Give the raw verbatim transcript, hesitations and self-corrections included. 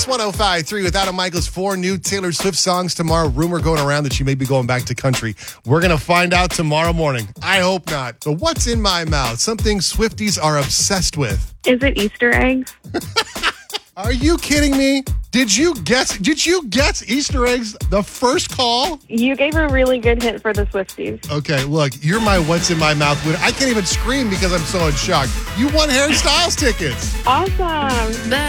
one oh five point three with Adam Michaels. Four new Taylor Swift songs tomorrow. Rumor going around that she may be going back to country. We're going to find out tomorrow morning. I hope not. But what's in my mouth? Something Swifties are obsessed with. Is it Easter eggs? Are you kidding me? Did you guess? Did you guess Easter eggs the first call? You gave a really good hint for the Swifties. Okay, look, you're my what's in my mouth winner. I can't even scream because I'm so in shock. You won Harry Styles tickets. Awesome. Bye.